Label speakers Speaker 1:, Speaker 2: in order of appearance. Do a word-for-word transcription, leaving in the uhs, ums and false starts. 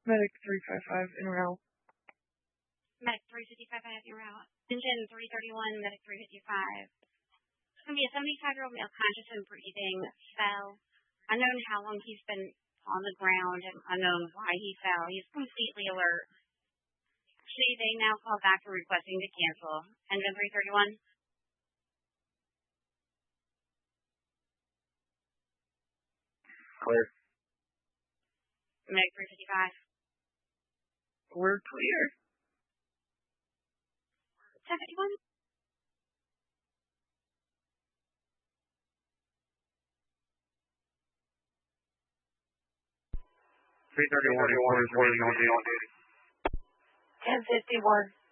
Speaker 1: Medic three five five en route.
Speaker 2: Medic three fifty-five en route. Engine three thirty-one, Medic three fifty-five. It's going to be a seventy-five-year-old male conscious and breathing, fell. Unknown how long he's been on the ground and unknown why he fell. He's completely alert. Actually, they now call back and requesting to cancel. Engine three thirty-one.
Speaker 3: Clear.
Speaker 2: Medic three fifty-five.
Speaker 1: We're clear.
Speaker 2: ten fifty-one.
Speaker 3: three thirty-one, reporters remaining on duty.
Speaker 1: ten fifty-one.